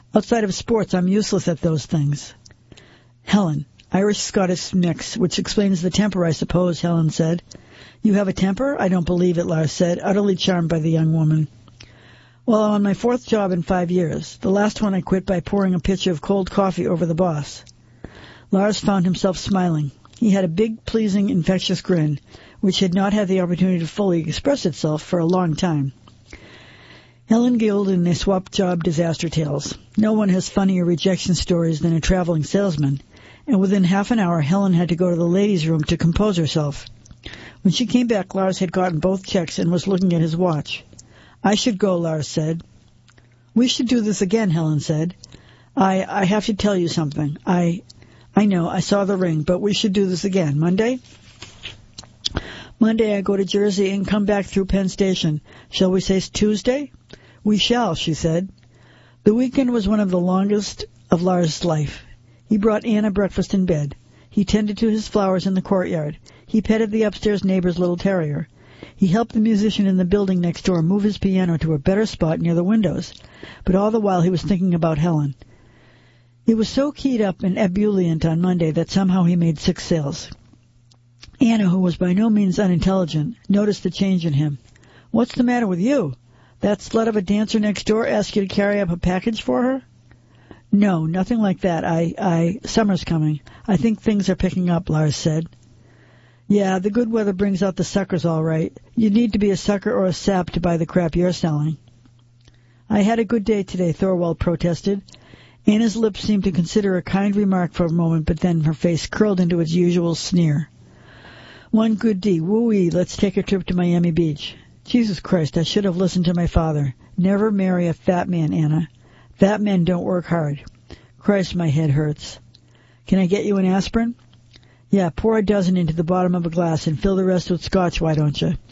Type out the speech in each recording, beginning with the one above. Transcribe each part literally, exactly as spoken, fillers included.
Outside of sports, I'm useless at those things. Helen, Irish-Scottish mix, which explains the temper, I suppose, Helen said. You have a temper? I don't believe it, Lars said, utterly charmed by the young woman. Well, I'm on my fourth job in five years. The last one I quit by pouring a pitcher of cold coffee over the boss. Lars found himself smiling. He had a big, pleasing, infectious grin, which had not had the opportunity to fully express itself for a long time. Helen giggled and they swapped job disaster tales. No one has funnier rejection stories than a traveling salesman, and within half an hour Helen had to go to the ladies' room to compose herself. When she came back, Lars had gotten both checks and was looking at his watch. I should go, Lars said. We should do this again, Helen said. I I have to tell you something. I I know, I saw the ring, but we should do this again. Monday? Monday I go to Jersey and come back through Penn Station. Shall we say Tuesday? We shall, she said. The weekend was one of the longest of Lars' life. He brought Anna breakfast in bed. He tended to his flowers in the courtyard. He petted the upstairs neighbor's little terrier. He helped the musician in the building next door move his piano to a better spot near the windows. But all the while he was thinking about Helen. He was so keyed up and ebullient on Monday that somehow he made six sales. Anna, who was by no means unintelligent, noticed the change in him. What's the matter with you? That slut of a dancer next door asked you to carry up a package for her? No, nothing like that. I, I, summer's coming. I think things are picking up, Lars said. Yeah, the good weather brings out the suckers all right. You need to be a sucker or a sap to buy the crap you're selling. I had a good day today, Thorwald protested. Anna's lips seemed to consider a kind remark for a moment, but then her face curled into its usual sneer. One good D, woo-wee, let's take a trip to Miami Beach. Jesus Christ, I should have listened to my father. Never marry a fat man, Anna. Fat men don't work hard. Christ, my head hurts. Can I get you an aspirin? Yeah, pour a dozen into the bottom of a glass and fill the rest with scotch, why don't you?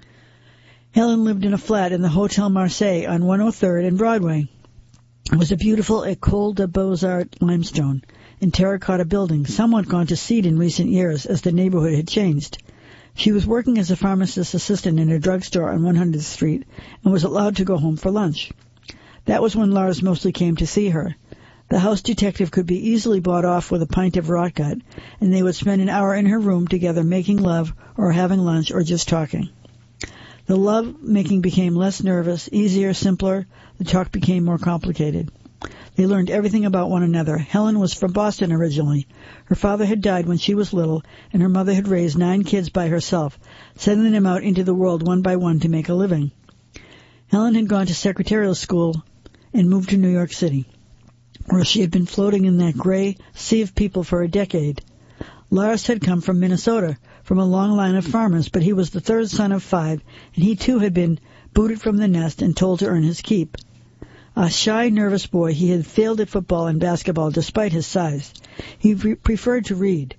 Helen lived in a flat in the Hotel Marseille on one oh third and Broadway. It was a beautiful École de Beaux-Arts limestone and terracotta building, somewhat gone to seed in recent years as the neighborhood had changed. She was working as a pharmacist's assistant in a drugstore on one hundredth Street and was allowed to go home for lunch. That was when Lars mostly came to see her. The house detective could be easily bought off with a pint of rotgut, and they would spend an hour in her room together making love or having lunch or just talking. The love-making became less nervous, easier, simpler. The talk became more complicated. They learned everything about one another. Helen was from Boston originally. Her father had died when she was little, and her mother had raised nine kids by herself, sending them out into the world one by one to make a living. Helen had gone to secretarial school and moved to New York City, where she had been floating in that gray sea of people for a decade. Lars had come from Minnesota, from a long line of farmers, but he was the third son of five, and he too had been booted from the nest and told to earn his keep. A shy, nervous boy, he had failed at football and basketball despite his size. He pre- preferred to read.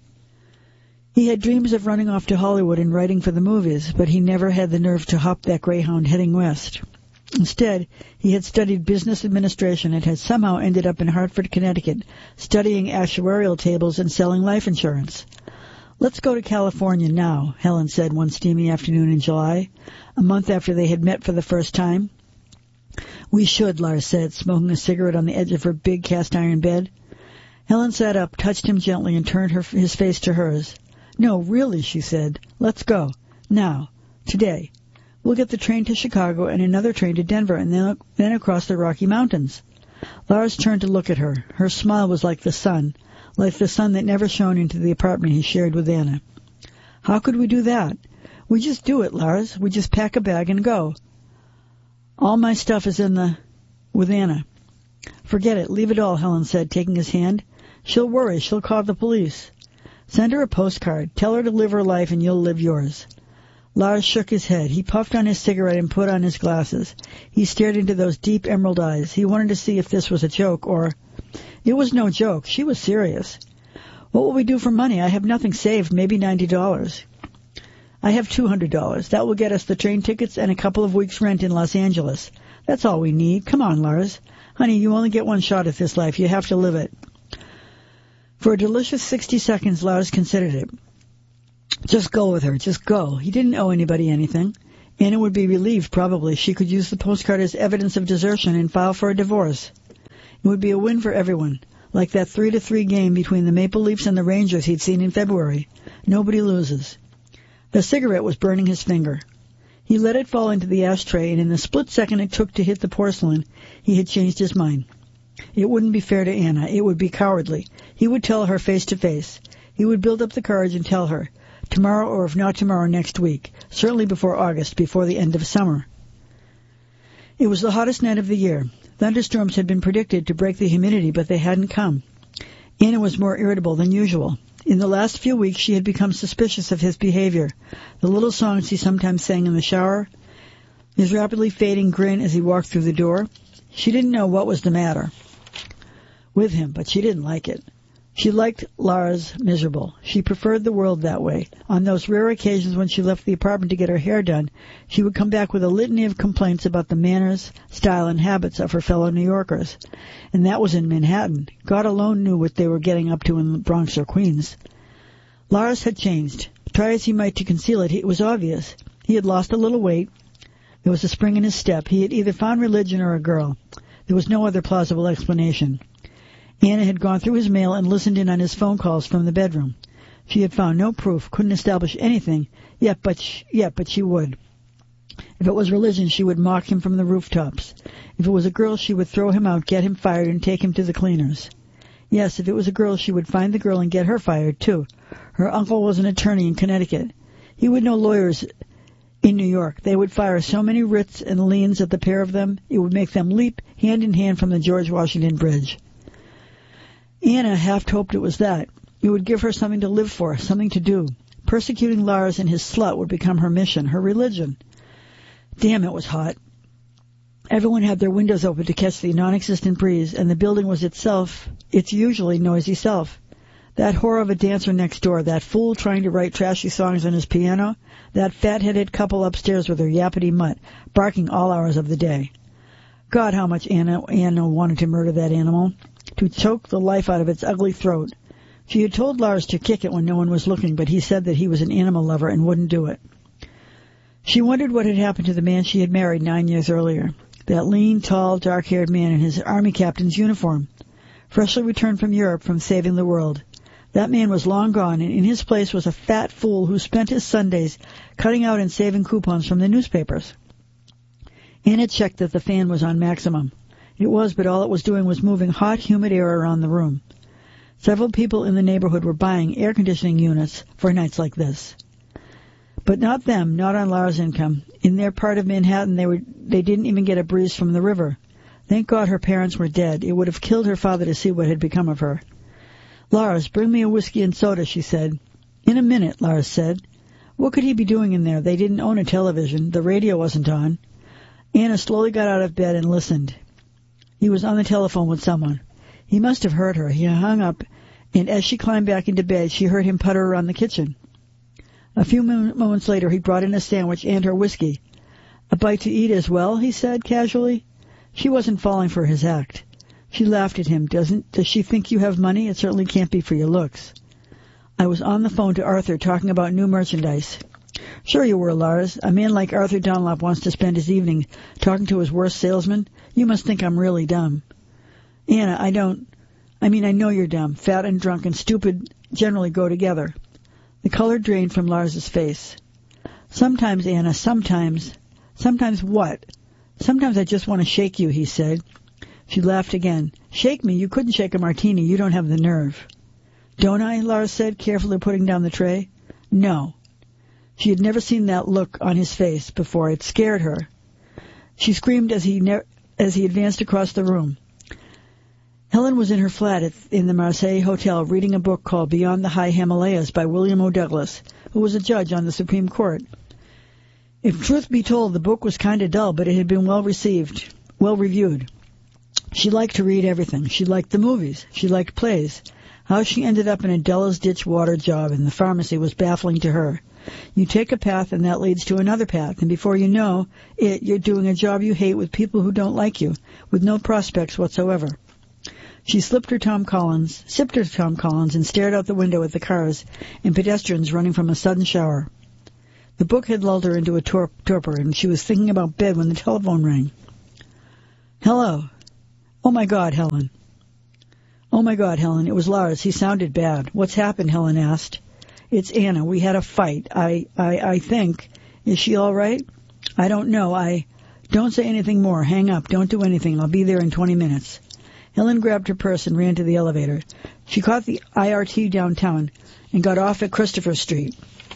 He had dreams of running off to Hollywood and writing for the movies, but he never had the nerve to hop that Greyhound heading west. Instead, he had studied business administration and had somehow ended up in Hartford, Connecticut, studying actuarial tables and selling life insurance. Let's go to California now, Helen said one steamy afternoon in July, a month after they had met for the first time. We should, Lars said, smoking a cigarette on the edge of her big cast-iron bed. Helen sat up, touched him gently, and turned her, his face to hers. No, really, she said. Let's go. Now. Today. We'll get the train to Chicago and another train to Denver and then, then across the Rocky Mountains. Lars turned to look at her. Her smile was like the sun, like the sun that never shone into the apartment he shared with Anna. How could we do that? We just do it, Lars. We just pack a bag and go. All my stuff is in the... with Anna. Forget it. Leave it all, Helen said, taking his hand. She'll worry. She'll call the police. Send her a postcard. Tell her to live her life and you'll live yours. Lars shook his head. He puffed on his cigarette and put on his glasses. He stared into those deep emerald eyes. He wanted to see if this was a joke or... It was no joke. She was serious. What will we do for money? I have nothing saved, maybe ninety dollars. I have two hundred dollars. That will get us the train tickets and a couple of weeks' rent in Los Angeles. That's all we need. Come on, Lars. Honey, you only get one shot at this life. You have to live it. For a delicious sixty seconds, Lars considered it. Just go with her. Just go. He didn't owe anybody anything. Anna would be relieved, probably. She could use the postcard as evidence of desertion and file for a divorce. It would be a win for everyone, like that three to three game between the Maple Leafs and the Rangers he'd seen in February. Nobody loses. The cigarette was burning his finger. He let it fall into the ashtray, and in the split second it took to hit the porcelain, he had changed his mind. It wouldn't be fair to Anna. It would be cowardly. He would tell her face to face. He would build up the courage and tell her, tomorrow or if not tomorrow, next week, certainly before August, before the end of summer. It was the hottest night of the year. Thunderstorms had been predicted to break the humidity, but they hadn't come. Anna was more irritable than usual. In the last few weeks she had become suspicious of his behavior, the little songs he sometimes sang in the shower, his rapidly fading grin as he walked through the door. She didn't know what was the matter with him, but she didn't like it. She liked Lars miserable. She preferred the world that way. On those rare occasions when she left the apartment to get her hair done, she would come back with a litany of complaints about the manners, style, and habits of her fellow New Yorkers. And that was in Manhattan. God alone knew what they were getting up to in the Bronx or Queens. Lars had changed. Try as he might to conceal it, it was obvious. He had lost a little weight. There was a spring in his step. He had either found religion or a girl. There was no other plausible explanation. Anna had gone through his mail and listened in on his phone calls from the bedroom. She had found no proof, couldn't establish anything, yet but, sh- yet, but she would. If it was religion, she would mock him from the rooftops. If it was a girl, she would throw him out, get him fired, and take him to the cleaners. Yes, if it was a girl, she would find the girl and get her fired, too. Her uncle was an attorney in Connecticut. He would know lawyers in New York. They would fire so many writs and liens at the pair of them, it would make them leap hand in hand from the George Washington Bridge. Anna half hoped it was that. It would give her something to live for, something to do. Persecuting Lars and his slut would become her mission, her religion. Damn, it was hot. Everyone had their windows open to catch the non-existent breeze, and the building was itself, its usually noisy self. That whore of a dancer next door, that fool trying to write trashy songs on his piano, that fat-headed couple upstairs with her yappity mutt, barking all hours of the day. God, how much Anna, Anna wanted to murder that animal, to choke the life out of its ugly throat. She had told Lars to kick it when no one was looking, but he said that he was an animal lover and wouldn't do it. She wondered what had happened to the man she had married nine years earlier, that lean, tall, dark-haired man in his army captain's uniform, freshly returned from Europe from saving the world. That man was long gone, and in his place was a fat fool who spent his Sundays cutting out and saving coupons from the newspapers. Anna checked that the fan was on maximum. It was, but all it was doing was moving hot, humid air around the room. Several people in the neighborhood were buying air conditioning units for nights like this. But not them, not on Lars' income. In their part of Manhattan, they were they didn't even get a breeze from the river. Thank God her parents were dead. It would have killed her father to see what had become of her. Lars, bring me a whiskey and soda, she said. In a minute, Lars said. What could he be doing in there? They didn't own a television. The radio wasn't on. Anna slowly got out of bed and listened. He was on the telephone with someone. He must have heard her. He hung up, and as she climbed back into bed, she heard him putter around the kitchen. A few moments later, he brought in a sandwich and her whiskey. A bite to eat as well, he said casually. She wasn't falling for his act. She laughed at him. Doesn't, does she think you have money? It certainly can't be for your looks. I was on the phone to Arthur talking about new merchandise. Sure you were, Lars. A man like Arthur Dunlop wants to spend his evening talking to his worst salesman. You must think I'm really dumb. Anna, I don't... I mean, I know you're dumb. Fat and drunk and stupid generally go together. The color drained from Lars's face. Sometimes, Anna, sometimes... Sometimes what? Sometimes I just want to shake you, he said. She laughed again. Shake me? You couldn't shake a martini. You don't have the nerve. Don't I? Lars said, carefully putting down the tray. No. She had never seen that look on his face before. It scared her. She screamed as he ne- as he advanced across the room. Helen was in her flat at, in the Marseille Hotel reading a book called Beyond the High Himalayas by William O. Douglas, who was a judge on the Supreme Court. If truth be told, the book was kind of dull, but it had been well received, well reviewed. She liked to read everything. She liked the movies. She liked plays. How she ended up in a Dulles-Ditch water job in the pharmacy was baffling to her. You take a path and that leads to another path, and before you know it, you're doing a job you hate with people who don't like you, with no prospects whatsoever. She slipped her Tom Collins, sipped her Tom Collins, and stared out the window at the cars and pedestrians running from a sudden shower. The book had lulled her into a tor- torpor, and she was thinking about bed when the telephone rang. Hello. Oh, my God, Helen. Oh, my God, Helen, it was Lars. He sounded bad. What's happened, Helen asked. It's Anna. We had a fight. I, I, I think. Is she all right? I don't know. I... Don't say anything more. Hang up. Don't do anything. I'll be there in twenty minutes. Helen grabbed her purse and ran to the elevator. She caught the I R T downtown and got off at Christopher Street.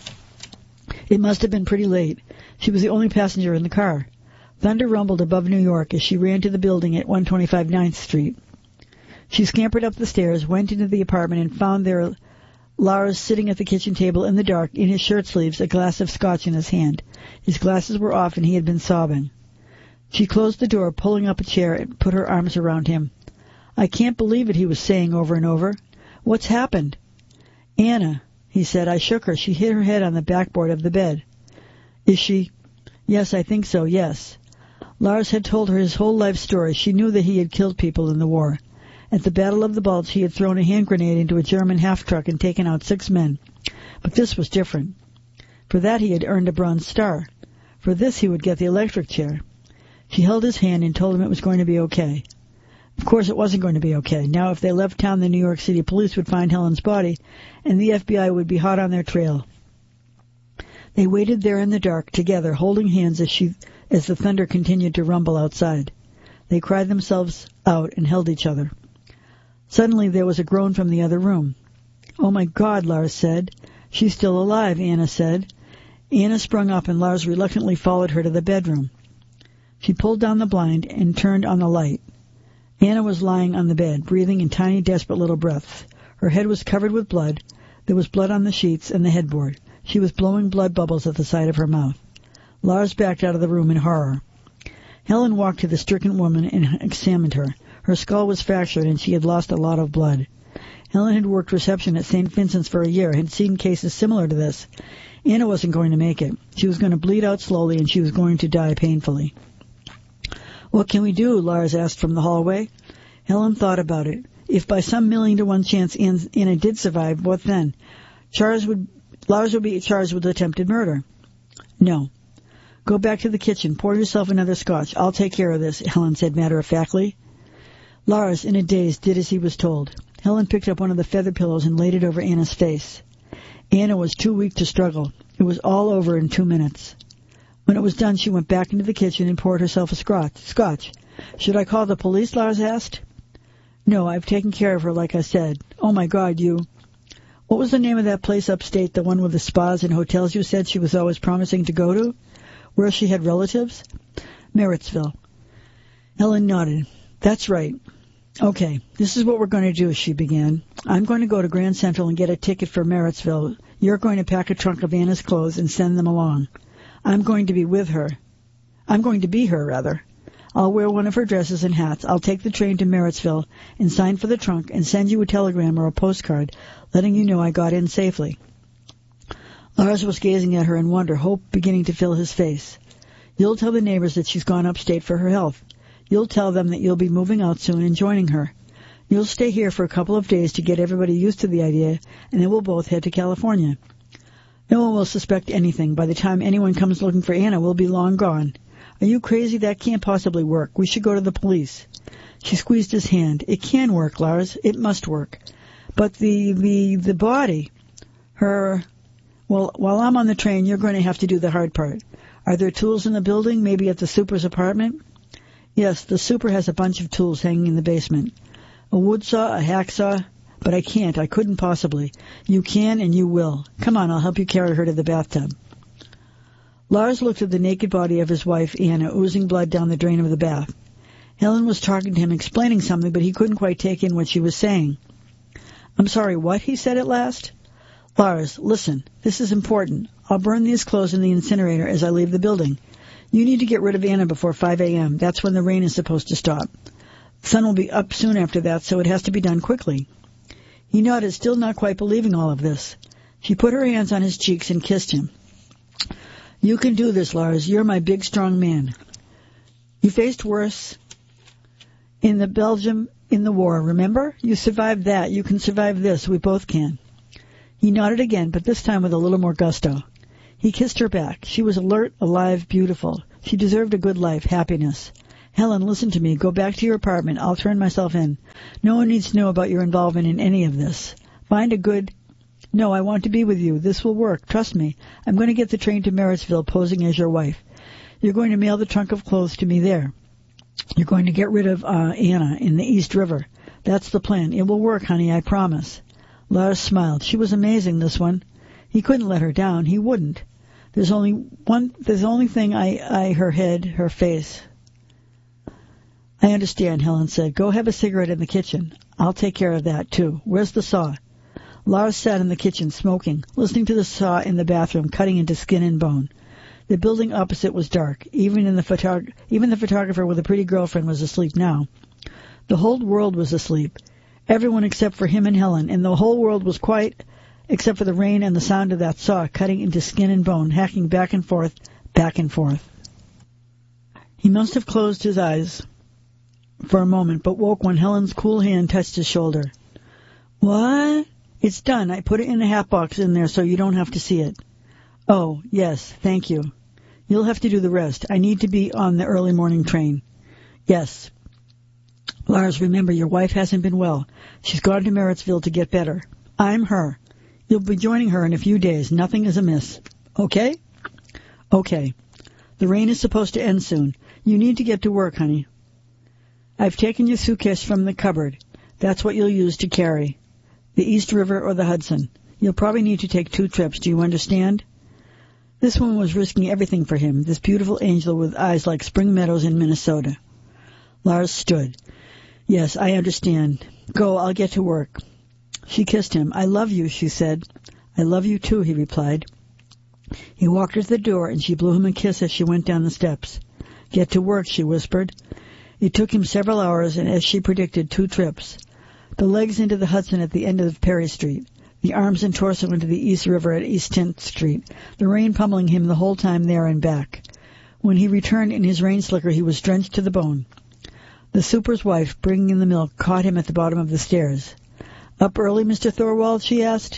It must have been pretty late. She was the only passenger in the car. Thunder rumbled above New York as she ran to the building at one twenty-five ninth Street. She scampered up the stairs, went into the apartment, and found there Lars sitting at the kitchen table in the dark, in his shirt sleeves, a glass of scotch in his hand. His glasses were off, and he had been sobbing. She closed the door, pulling up a chair, and put her arms around him. I can't believe it, he was saying over and over. What's happened? Anna, he said. I shook her. She hit her head on the backboard of the bed. Is she? Yes, I think so, yes. Lars had told her his whole life story. She knew that he had killed people in the war. At the Battle of the Bulge, he had thrown a hand grenade into a German half-truck and taken out six men. But this was different. For that he had earned a Bronze Star. For this he would get the electric chair. She held his hand and told him it was going to be okay. Of course it wasn't going to be okay. Now if they left town, the New York City police would find Helen's body, and the F B I would be hot on their trail. They waited there in the dark, together, holding hands as she, as the thunder continued to rumble outside. They cried themselves out and held each other. Suddenly there was a groan from the other room. Oh, my God, Lars said. She's still alive, Anna said. Anna sprung up, and Lars reluctantly followed her to the bedroom. She pulled down the blind and turned on the light. Anna was lying on the bed, breathing in tiny, desperate little breaths. Her head was covered with blood. There was blood on the sheets and the headboard. She was blowing blood bubbles at the side of her mouth. Lars backed out of the room in horror. Helen walked to the stricken woman and examined her. Her skull was fractured, and she had lost a lot of blood. Helen had worked reception at Saint Vincent's for a year, had seen cases similar to this. Anna wasn't going to make it. She was going to bleed out slowly, and she was going to die painfully. What can we do? Lars asked from the hallway. Helen thought about it. If by some million to one chance Anna did survive, what then? Charles would, Lars would be charged with attempted murder. No. Go back to the kitchen. Pour yourself another scotch. I'll take care of this, Helen said matter-of-factly. Lars, in a daze, did as he was told. Helen picked up one of the feather pillows and laid it over Anna's face. Anna was too weak to struggle. It was all over in two minutes. When it was done, she went back into the kitchen and poured herself a scotch. Scotch. Should I call the police? Lars asked. No, I've taken care of her, like I said. Oh, my God, you... What was the name of that place upstate, the one with the spas and hotels you said she was always promising to go to? Where she had relatives? Merrittsville. Helen nodded. That's right. Okay, this is what we're going to do, she began. I'm going to go to Grand Central and get a ticket for Merrittsville. You're going to pack a trunk of Anna's clothes and send them along. I'm going to be with her. I'm going to be her, rather. I'll wear one of her dresses and hats. I'll take the train to Merrittsville and sign for the trunk and send you a telegram or a postcard letting you know I got in safely. Lars was gazing at her in wonder, hope beginning to fill his face. You'll tell the neighbors that she's gone upstate for her health. You'll tell them that you'll be moving out soon and joining her. You'll stay here for a couple of days to get everybody used to the idea, and then we'll both head to California. No one will suspect anything. By the time anyone comes looking for Anna, we'll be long gone. Are you crazy? That can't possibly work. We should go to the police. She squeezed his hand. It can work, Lars. It must work. But the, the, the body, her... Well, while I'm on the train, you're going to have to do the hard part. Are there tools in the building, maybe at the super's apartment? Yes, the super has a bunch of tools hanging in the basement. A wood saw, a hacksaw, but I can't, I couldn't possibly. You can and you will. Come on, I'll help you carry her to the bathtub. Lars looked at the naked body of his wife, Anna, oozing blood down the drain of the bath. Helen was talking to him, explaining something, but he couldn't quite take in what she was saying. I'm sorry, what? He said at last. Lars, listen, this is important. I'll burn these clothes in the incinerator as I leave the building. You need to get rid of Anna before five a.m. That's when the rain is supposed to stop. The sun will be up soon after that, so it has to be done quickly. He nodded, still not quite believing all of this. She put her hands on his cheeks and kissed him. You can do this, Lars. You're my big, strong man. You faced worse in the Belgium in the war, remember? You survived that. You can survive this. We both can. He nodded again, but this time with a little more gusto. He kissed her back. She was alert, alive, beautiful. She deserved a good life, happiness. Helen, listen to me. Go back to your apartment. I'll turn myself in. No one needs to know about your involvement in any of this. Find a good... No, I want to be with you. This will work. Trust me. I'm going to get the train to Merrittsville posing as your wife. You're going to mail the trunk of clothes to me there. You're going to get rid of uh, Anna in the East River. That's the plan. It will work, honey, I promise. Lars smiled. She was amazing, this one. He couldn't let her down. He wouldn't. There's only one... There's the only thing I... I... Her head, her face... I understand, Helen said. Go have a cigarette in the kitchen. I'll take care of that, too. Where's the saw? Lars sat in the kitchen, smoking, listening to the saw in the bathroom, cutting into skin and bone. The building opposite was dark. Even in the photog- even the photographer with a pretty girlfriend was asleep now. The whole world was asleep. Everyone except for him and Helen, and the whole world was quiet except for the rain and the sound of that saw cutting into skin and bone, hacking back and forth, back and forth. He must have closed his eyes for a moment, but woke when Helen's cool hand touched his shoulder. What? It's done. I put it in a hat box in there so you don't have to see it. Oh, yes, thank you. You'll have to do the rest. I need to be on the early morning train. Yes. Lars, remember, your wife hasn't been well. She's gone to Merrittsville to get better. I'm her. You'll be joining her in a few days. Nothing is amiss. Okay? Okay. The rain is supposed to end soon. You need to get to work, honey. I've taken your suitcase from the cupboard. That's what you'll use to carry. The East River or the Hudson. You'll probably need to take two trips. Do you understand? This woman was risking everything for him, this beautiful angel with eyes like spring meadows in Minnesota. Lars stood. Yes, I understand. Go, I'll get to work. She kissed him. I love you, she said. I love you too, he replied. He walked her to the door, and she blew him a kiss as she went down the steps. Get to work, she whispered. It took him several hours, and as she predicted, two trips. The legs into the Hudson at the end of Perry Street. The arms and torso into the East River at East tenth Street. The rain pummeling him the whole time there and back. When he returned in his rain slicker, he was drenched to the bone. The super's wife, bringing in the milk, caught him at the bottom of the stairs. Up early, Mister Thorwald, she asked.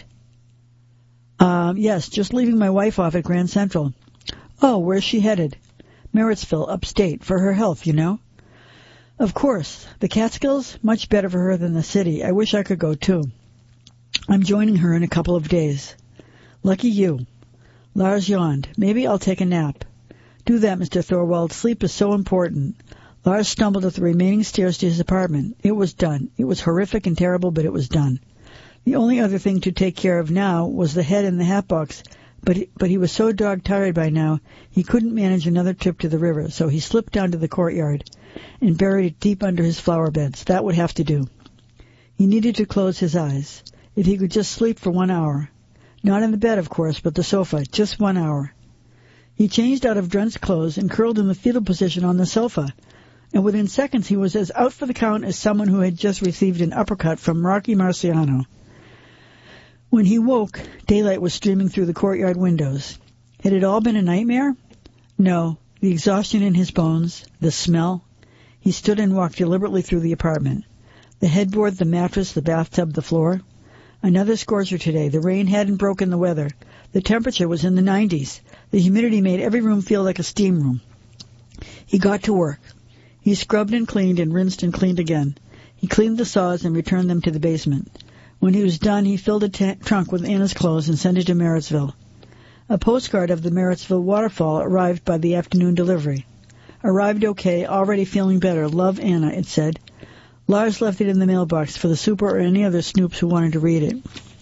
Um, yes, just leaving my wife off at Grand Central. Oh, where's she headed? Merrittsville, upstate, for her health, you know. Of course. The Catskills? Much better for her than the city. I wish I could go, too. I'm joining her in a couple of days. Lucky you. Lars yawned. Maybe I'll take a nap. Do that, Mister Thorwald. Sleep is so important. Lars stumbled up the remaining stairs to his apartment. It was done. It was horrific and terrible, but it was done. The only other thing to take care of now was the head in the hat box, but he, but he was so dog-tired by now he couldn't manage another trip to the river, so he slipped down to the courtyard and buried it deep under his flower beds. That would have to do. He needed to close his eyes. If he could just sleep for one hour. Not in the bed, of course, but the sofa. Just one hour. He changed out of drenched clothes and curled in the fetal position on the sofa, and within seconds he was as out for the count as someone who had just received an uppercut from Rocky Marciano. When he woke, daylight was streaming through the courtyard windows. Had it all been a nightmare? No. The exhaustion in his bones, the smell. He stood and walked deliberately through the apartment. The headboard, the mattress, the bathtub, the floor. Another scorcher today. The rain hadn't broken the weather. The temperature was in the nineties. The humidity made every room feel like a steam room. He got to work. He scrubbed and cleaned and rinsed and cleaned again. He cleaned the saws and returned them to the basement. When he was done, he filled a t- trunk with Anna's clothes and sent it to Merrittsville. A postcard of the Merrittsville waterfall arrived by the afternoon delivery. Arrived okay, already feeling better. Love, Anna, it said. Lars left it in the mailbox for the super or any other snoops who wanted to read it.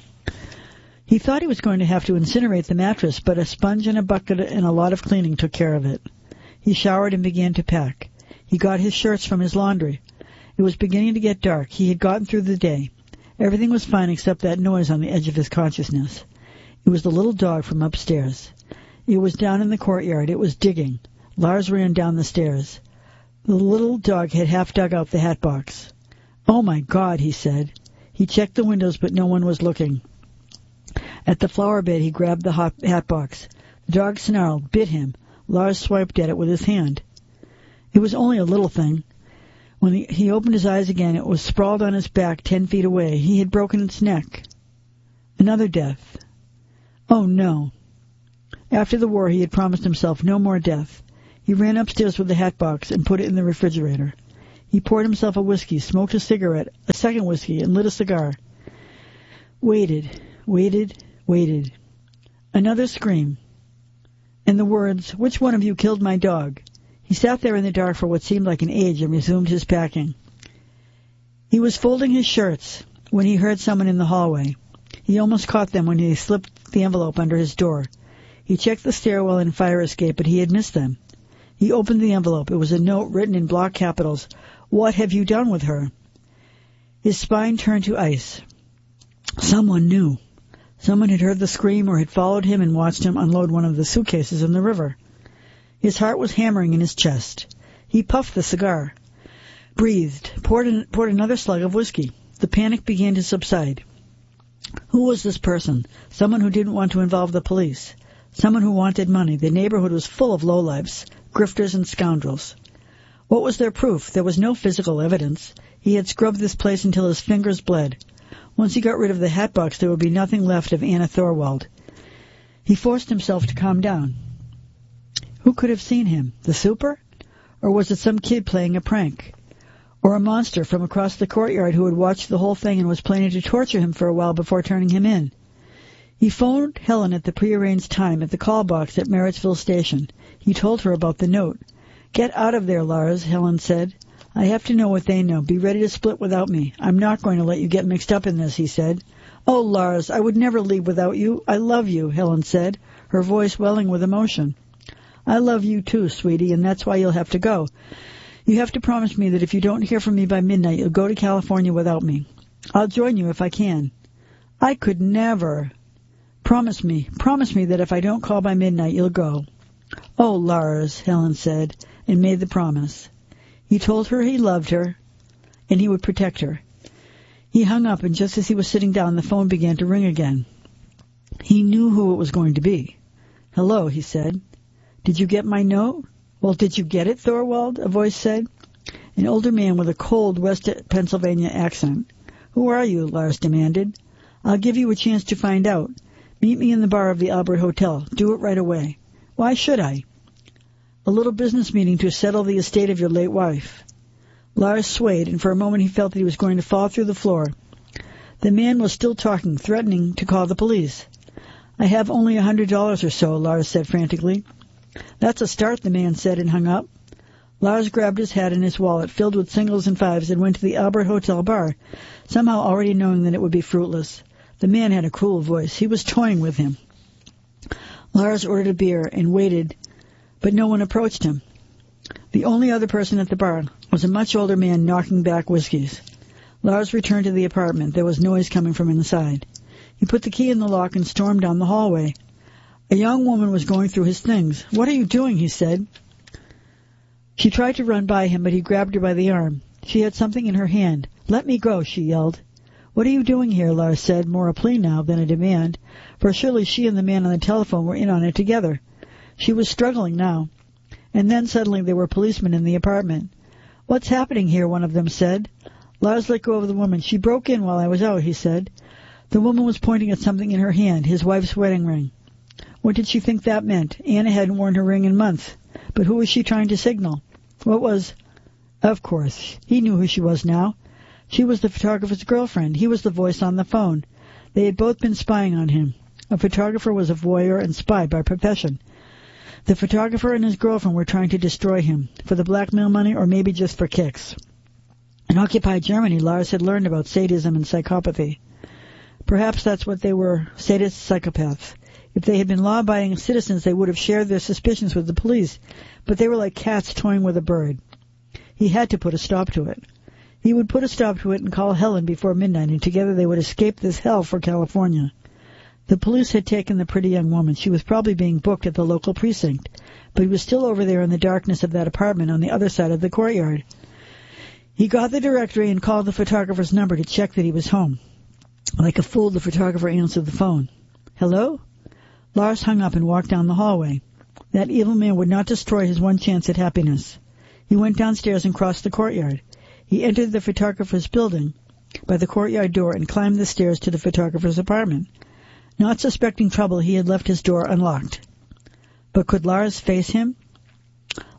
He thought he was going to have to incinerate the mattress, but a sponge and a bucket and a lot of cleaning took care of it. He showered and began to pack. He got his shirts from his laundry. It was beginning to get dark. He had gotten through the day. Everything was fine except that noise on the edge of his consciousness. It was the little dog from upstairs. It was down in the courtyard. It was digging. Lars ran down the stairs. The little dog had half dug out the hat box. Oh, my God, he said. He checked the windows, but no one was looking. At the flower bed, he grabbed the hot hat box. The dog snarled, bit him. Lars swiped at it with his hand. It was only a little thing. When he, he opened his eyes again, it was sprawled on his back ten feet away. He had broken its neck. Another death. Oh, no. After the war, he had promised himself no more death. He ran upstairs with the hat box and put it in the refrigerator. He poured himself a whiskey, smoked a cigarette, a second whiskey, and lit a cigar. Waited, waited, waited. Another scream. And the words, "Which one of you killed my dog?" He sat there in the dark for what seemed like an age and resumed his packing. He was folding his shirts when he heard someone in the hallway. He almost caught them when he slipped the envelope under his door. He checked the stairwell and fire escape, but he had missed them. He opened the envelope. It was a note written in block capitals. "What have you done with her?" His spine turned to ice. Someone knew. Someone had heard the scream or had followed him and watched him unload one of the suitcases in the river. His heart was hammering in his chest. He puffed the cigar, breathed, poured, in, poured another slug of whiskey. The panic began to subside. Who was this person? Someone who didn't want to involve the police. Someone who wanted money. The neighborhood was full of lowlifes, grifters and scoundrels. What was their proof? There was no physical evidence. He had scrubbed this place until his fingers bled. Once he got rid of the hatbox, there would be nothing left of Anna Thorwald. He forced himself to calm down. Who could have seen him? The super? Or was it some kid playing a prank? Or a monster from across the courtyard who had watched the whole thing and was planning to torture him for a while before turning him in? He phoned Helen at the prearranged time at the call box at Merrittsville Station. He told her about the note. "Get out of there, Lars," Helen said. "I have to know what they know. Be ready to split without me. I'm not going to let you get mixed up in this," he said. "Oh, Lars, I would never leave without you. I love you," Helen said, her voice welling with emotion. "I love you too, sweetie, and that's why you'll have to go. You have to promise me that if you don't hear from me by midnight, you'll go to California without me. I'll join you if I can." "I could never." "Promise me, promise me that if I don't call by midnight, you'll go." "Oh, Lars," Helen said, and made the promise. He told her he loved her, and he would protect her. He hung up, and just as he was sitting down, the phone began to ring again. He knew who it was going to be. "Hello," he said. "Did you get my note?" "Well, did you get it, Thorwald?" a voice said. An older man with a cold West Pennsylvania accent. "Who are you?" Lars demanded. "I'll give you a chance to find out. Meet me in the bar of the Albert Hotel. Do it right away." "Why should I?" "A little business meeting to settle the estate of your late wife." Lars swayed, and for a moment he felt that he was going to fall through the floor. The man was still talking, threatening to call the police. "I have only a hundred dollars or so," Lars said frantically. "That's a start," the man said, and hung up. Lars grabbed his hat and his wallet, filled with singles and fives, and went to the Albert Hotel bar, somehow already knowing that it would be fruitless. The man had a cruel voice. He was toying with him. Lars ordered a beer and waited, but no one approached him. The only other person at the bar was a much older man knocking back whiskeys. Lars returned to the apartment. There was noise coming from inside. He put the key in the lock and stormed down the hallway. A young woman was going through his things. "What are you doing?" he said. She tried to run by him, but he grabbed her by the arm. She had something in her hand. "Let me go," she yelled. "What are you doing here?" Lars said, more a plea now than a demand, for surely she and the man on the telephone were in on it together. She was struggling now. And then suddenly there were policemen in the apartment. "What's happening here?" one of them said. Lars let go of the woman. "She broke in while I was out," he said. The woman was pointing at something in her hand, his wife's wedding ring. What did she think that meant? Anna hadn't worn her ring in months. But who was she trying to signal? What was... Of course, he knew who she was now. She was the photographer's girlfriend. He was the voice on the phone. They had both been spying on him. A photographer was a voyeur and spy by profession. The photographer and his girlfriend were trying to destroy him, for the blackmail money or maybe just for kicks. In occupied Germany, Lars had learned about sadism and psychopathy. Perhaps that's what they were, sadist psychopaths. If they had been law-abiding citizens, they would have shared their suspicions with the police, but they were like cats toying with a bird. He had to put a stop to it. He would put a stop to it and call Helen before midnight, and together they would escape this hell for California. The police had taken the pretty young woman. She was probably being booked at the local precinct, but he was still over there in the darkness of that apartment on the other side of the courtyard. He got the directory and called the photographer's number to check that he was home. Like a fool, the photographer answered the phone. "Hello?" Lars hung up and walked down the hallway. That evil man would not destroy his one chance at happiness. He went downstairs and crossed the courtyard. He entered the photographer's building by the courtyard door and climbed the stairs to the photographer's apartment. Not suspecting trouble, he had left his door unlocked. But could Lars face him?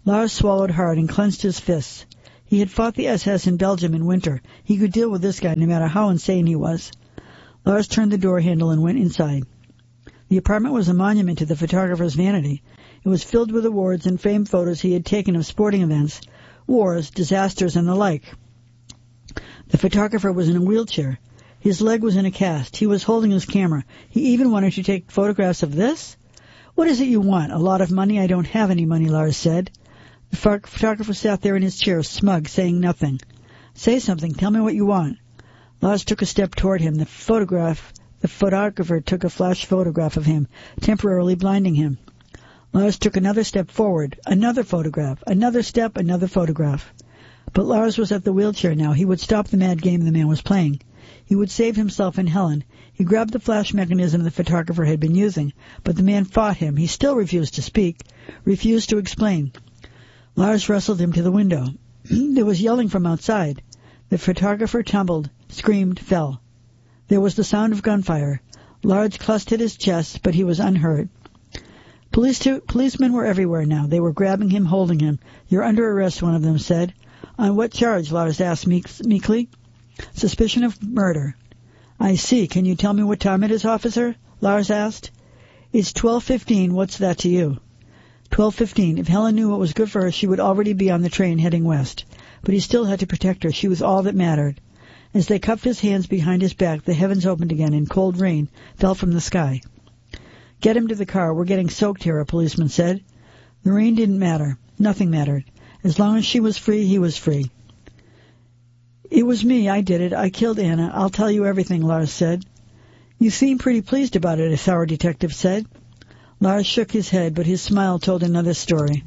Lars swallowed hard and clenched his fists. He had fought the S S in Belgium in winter. He could deal with this guy no matter how insane he was. Lars turned the door handle and went inside. The apartment was a monument to the photographer's vanity. It was filled with awards and framed photos he had taken of sporting events, wars, disasters, and the like. The photographer was in a wheelchair. His leg was in a cast. He was holding his camera. He even wanted to take photographs of this? What is it you want? A lot of money? I don't have any money, Lars said. The photographer sat there in his chair, smug, saying nothing. Say something. Tell me what you want. Lars took a step toward him. The photograph, the photographer took a flash photograph of him, temporarily blinding him. Lars took another step forward. Another photograph. Another step, another photograph. But Lars was at the wheelchair now. He would stop the mad game the man was playing. He would save himself and Helen. He grabbed the flash mechanism the photographer had been using, but the man fought him. He still refused to speak, refused to explain. Lars wrestled him to the window. There was yelling from outside. The photographer tumbled, screamed, fell. There was the sound of gunfire. Lars clutched at his chest, but he was unhurt. Police to, policemen were everywhere now. They were grabbing him, holding him. You're under arrest, one of them said. On what charge? Lars asked meek, meekly. Suspicion of murder. I see. Can you tell me what time it is, officer? Lars asked. It's twelve fifteen. What's that to you? Twelve fifteen. If Helen knew what was good for her, she would already be on the train heading west. But he still had to protect her. She was all that mattered. As they cupped his hands behind his back, the heavens opened again and cold rain fell from the sky. Get him to the car. We're getting soaked here, a policeman said. The rain didn't matter. Nothing mattered. As long as she was free, he was free. It was me. I did it. I killed Anna. I'll tell you everything, Lars said. You seem pretty pleased about it, a sour detective said. Lars shook his head, but his smile told another story.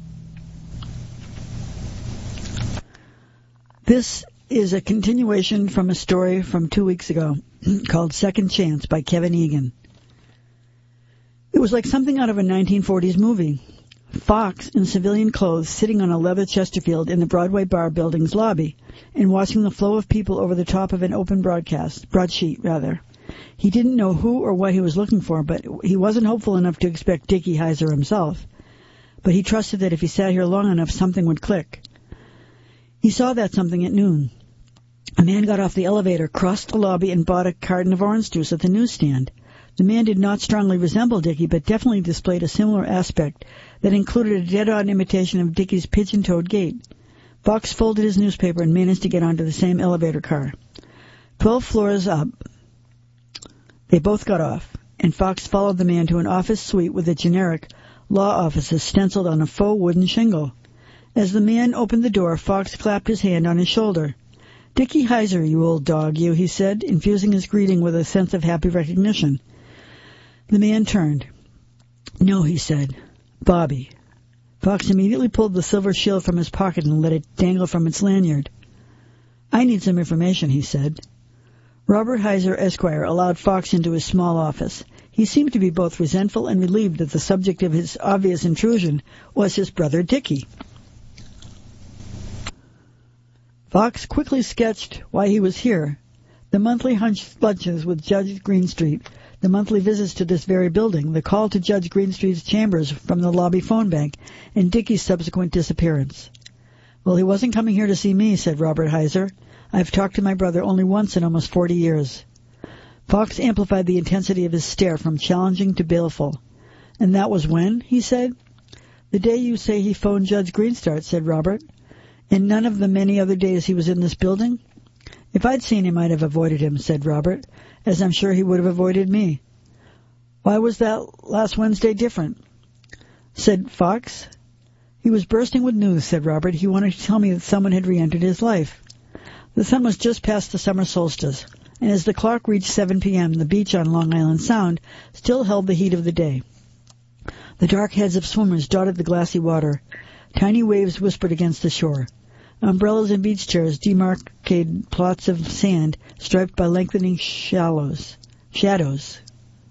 This is a continuation from a story from two weeks ago called Second Chance by Kevin Egan. It was like something out of a nineteen forties movie. Fox, in civilian clothes, sitting on a leather Chesterfield in the Broadway bar building's lobby and watching the flow of people over the top of an open broadcast, broadsheet, rather. He didn't know who or what he was looking for, but he wasn't hopeful enough to expect Dickie Heiser himself. But he trusted that if he sat here long enough, something would click. He saw that something at noon. A man got off the elevator, crossed the lobby, and bought a carton of orange juice at the newsstand. The man did not strongly resemble Dickie, but definitely displayed a similar aspect that included a dead-on imitation of Dickie's pigeon-toed gait. Fox folded his newspaper and managed to get onto the same elevator car. Twelve floors up, they both got off, and Fox followed the man to an office suite with a generic law offices stenciled on a faux wooden shingle. As the man opened the door, Fox clapped his hand on his shoulder. Dickie Heiser, you old dog, you, he said, infusing his greeting with a sense of happy recognition. The man turned. No, he said. Bobby. Fox immediately pulled the silver shield from his pocket and let it dangle from its lanyard. I need some information, he said. Robert Heiser, Esquire, allowed Fox into his small office. He seemed to be both resentful and relieved that the subject of his obvious intrusion was his brother Dickie. Fox quickly sketched why he was here. The monthly lunches with Judge Greenstreet, the monthly visits to this very building, the call to Judge Greenstreet's chambers from the lobby phone bank, and Dickie's subsequent disappearance. Well, he wasn't coming here to see me, said Robert Heiser. I've talked to my brother only once in almost forty years. Fox amplified the intensity of his stare from challenging to baleful. And that was when? He said. The day you say he phoned Judge Greenstreet, said Robert. And none of the many other days he was in this building? If I'd seen him, I'd have avoided him, said Robert, as I'm sure he would have avoided me. Why was that last Wednesday different? Said Fox. He was bursting with news, said Robert. He wanted to tell me that someone had re-entered his life. The sun was just past the summer solstice, and as the clock reached seven p.m., the beach on Long Island Sound still held the heat of the day. The dark heads of swimmers dotted the glassy water. Tiny waves whispered against the shore. Umbrellas and beach chairs demarcated plots of sand striped by lengthening shallows, shadows.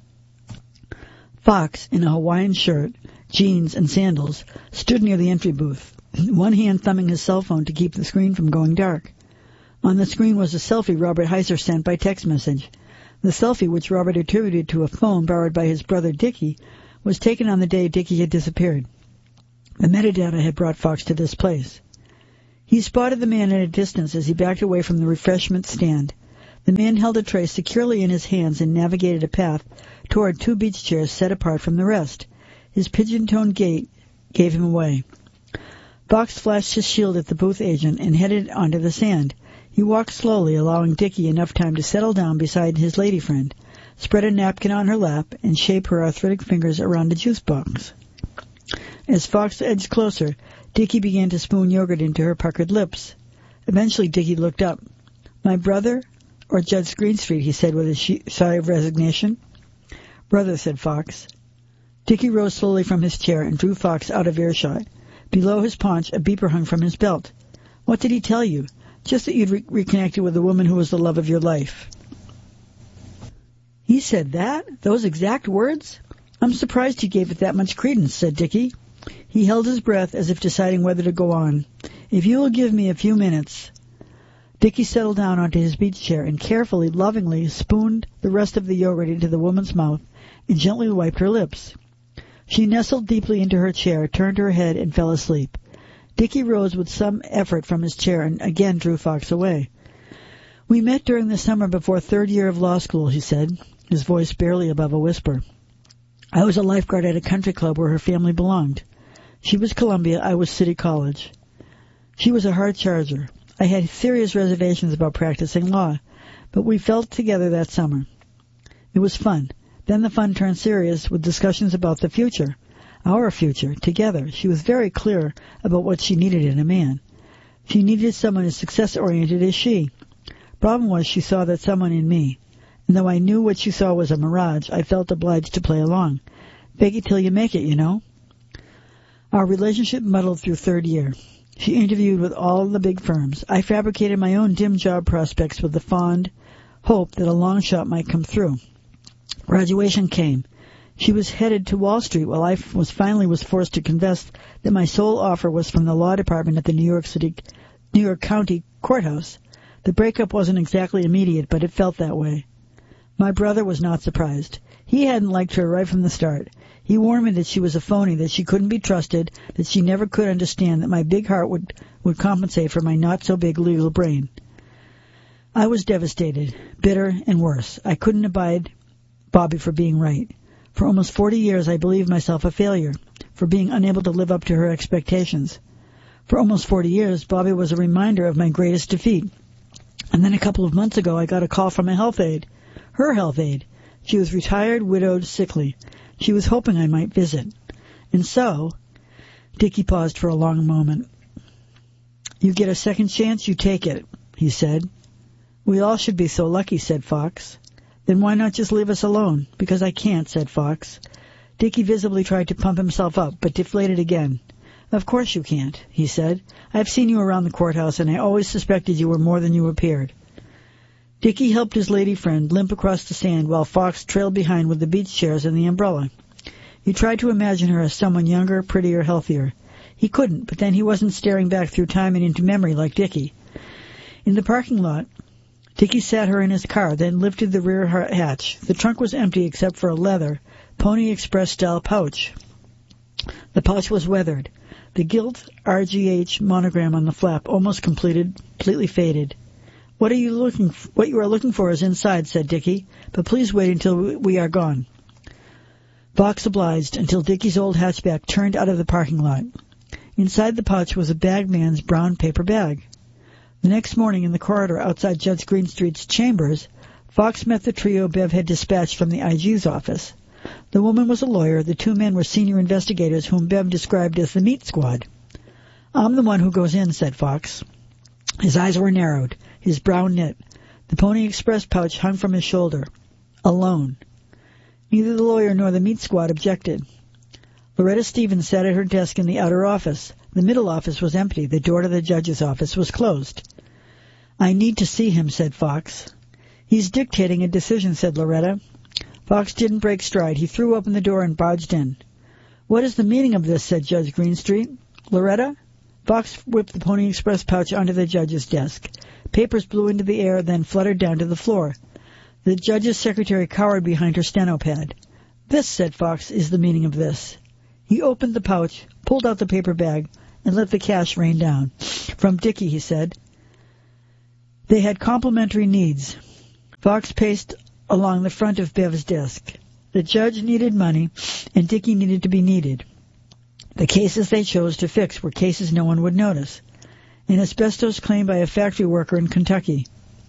Fox, in a Hawaiian shirt, jeans, and sandals, stood near the entry booth, one hand thumbing his cell phone to keep the screen from going dark. On the screen was a selfie Robert Heiser sent by text message. The selfie, which Robert attributed to a phone borrowed by his brother Dickie, was taken on the day Dickie had disappeared. The metadata had brought Fox to this place. He spotted the man at a distance as he backed away from the refreshment stand. The man held a tray securely in his hands and navigated a path toward two beach chairs set apart from the rest. His pigeon-toned gait gave him away. Fox flashed his shield at the booth agent and headed onto the sand. He walked slowly, allowing Dickie enough time to settle down beside his lady friend, spread a napkin on her lap, and shape her arthritic fingers around a juice box. As Fox edged closer, Dickie began to spoon yogurt into her puckered lips. Eventually Dickie looked up. "My brother or Judge Greenstreet?" he said with a she- sigh of resignation. "Brother," said Fox. Dickie rose slowly from his chair and drew Fox out of earshot. Below his paunch, a beeper hung from his belt. "What did he tell you?" "Just that you'd re- reconnected with the woman who was the love of your life." "He said that? Those exact words? I'm surprised he gave it that much credence," said Dickie. He held his breath as if deciding whether to go on. "If you will give me a few minutes." Dickie settled down onto his beach chair and carefully, lovingly spooned the rest of the yogurt into the woman's mouth and gently wiped her lips. She nestled deeply into her chair, turned her head, and fell asleep. Dickie rose with some effort from his chair and again drew Fox away. "We met during the summer before third year of law school," he said, his voice barely above a whisper. "I was a lifeguard at a country club where her family belonged. She was Columbia, I was City College. She was a hard charger. I had serious reservations about practicing law, but we felt together that summer. It was fun. Then the fun turned serious with discussions about the future. Our future, together. She was very clear about what she needed in a man. She needed someone as success-oriented as she. Problem was she saw that someone in me. And though I knew what she saw was a mirage, I felt obliged to play along. Fake it till you make it, you know. Our relationship muddled through third year. She interviewed with all the big firms. I fabricated my own dim job prospects with the fond hope that a long shot might come through. Graduation came. She was headed to Wall Street while I was finally was forced to confess that my sole offer was from the law department at the New York City, New York County Courthouse. The breakup wasn't exactly immediate, but it felt that way. My brother was not surprised. He hadn't liked her right from the start. He warned me that she was a phony, that she couldn't be trusted, that she never could understand that my big heart would, would compensate for my not-so-big legal brain. I was devastated, bitter, and worse. I couldn't abide Bobby for being right. For almost forty years I believed myself a failure, for being unable to live up to her expectations. For almost forty years, Bobby was a reminder of my greatest defeat. And then a couple of months ago I got a call from a health aide. Her health aide. She was retired, widowed, sickly. She was hoping I might visit. And so, Dickie paused for a long moment. "You get a second chance, you take it," he said. "We all should be so lucky," said Fox. "Then why not just leave us alone?" "Because I can't," said Fox. Dickie visibly tried to pump himself up, but deflated again. "Of course you can't," he said. "I've seen you around the courthouse, and I always suspected you were more than you appeared." Dickie helped his lady friend limp across the sand while Fox trailed behind with the beach chairs and the umbrella. He tried to imagine her as someone younger, prettier, healthier. He couldn't, but then he wasn't staring back through time and into memory like Dickie. In the parking lot, Dickie sat her in his car, then lifted the rear hatch. The trunk was empty except for a leather, Pony Express-style pouch. The pouch was weathered. The gilt R G H monogram on the flap, almost completed, completely faded. "What are you looking? F- what you are looking for is inside," said Dickie. "But please wait until we are gone." Fox obliged until Dickie's old hatchback turned out of the parking lot. Inside the pouch was a bagman's brown paper bag. The next morning in the corridor outside Judge Greenstreet's chambers, Fox met the trio Bev had dispatched from the I G's office. The woman was a lawyer. The two men were senior investigators whom Bev described as the meat squad. "I'm the one who goes in," said Fox. His eyes were narrowed, his brow knit. The Pony Express pouch hung from his shoulder. Alone. Neither the lawyer nor the meat squad objected. Loretta Stevens sat at her desk in the outer office. The middle office was empty. The door to the judge's office was closed. "I need to see him," said Fox. "He's dictating a decision," said Loretta. Fox didn't break stride. He threw open the door and barged in. "What is the meaning of this?" said Judge Greenstreet. "Loretta?" Fox whipped the Pony Express pouch onto the judge's desk. Papers blew into the air, then fluttered down to the floor. The judge's secretary cowered behind her steno pad. "This," said Fox, "is the meaning of this." He opened the pouch, pulled out the paper bag, and let the cash rain down. From Dickie, he said. They had complementary needs. Fox paced along the front of Bev's desk. The judge needed money, and Dickie needed to be needed. The cases they chose to fix were cases no one would notice. An asbestos claim by a factory worker in Kentucky.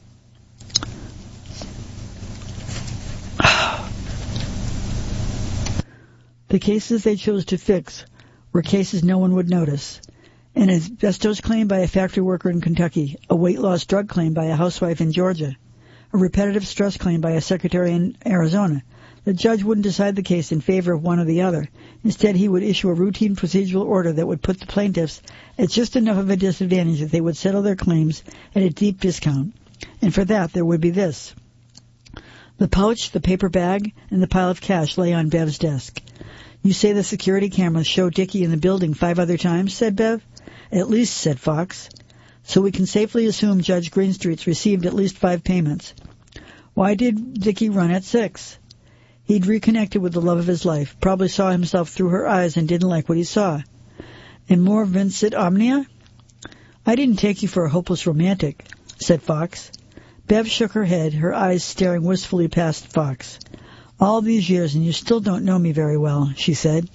The cases they chose to fix were cases no one would notice. An asbestos claim by a factory worker in Kentucky, a weight loss drug claim by a housewife in Georgia, a repetitive stress claim by a secretary in Arizona. The judge wouldn't decide the case in favor of one or the other. Instead, he would issue a routine procedural order that would put the plaintiffs at just enough of a disadvantage that they would settle their claims at a deep discount. And for that, there would be this. The pouch, the paper bag, and the pile of cash lay on Bev's desk. You say the security cameras showed Dickie in the building five other times, said Bev. At least, said Fox. So we can safely assume Judge Greenstreet's received at least five payments. Why did Dickie run at six? He'd reconnected with the love of his life, probably saw himself through her eyes and didn't like what he saw. And more Vincent Omnia? I didn't take you for a hopeless romantic, said Fox. Bev shook her head, her eyes staring wistfully past Fox. All these years and you still don't know me very well, she said.